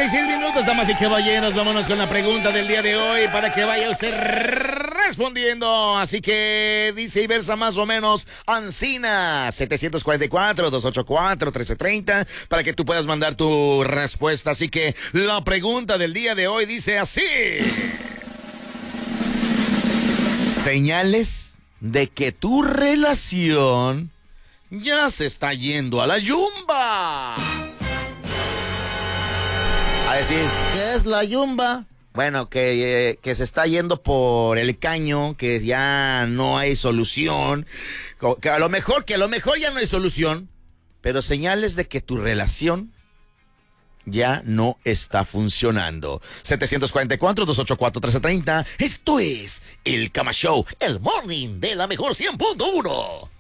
36 minutos, damas y caballeros. Vámonos con la pregunta del día de hoy para que vaya usted respondiendo. Así que dice y versa más o menos Ancina 744-284-1330 para que tú puedas mandar tu respuesta. Así que la pregunta del día de hoy dice así: señales de que tu relación ya se está yendo a la yumba. A decir, ¿qué es la yumba? Bueno, que se está yendo por el caño, que ya no hay solución, que a lo mejor ya no hay solución, pero señales de que tu relación ya no está funcionando. 744-284-1330. Esto es El Cama Show, el morning de la mejor 100.1.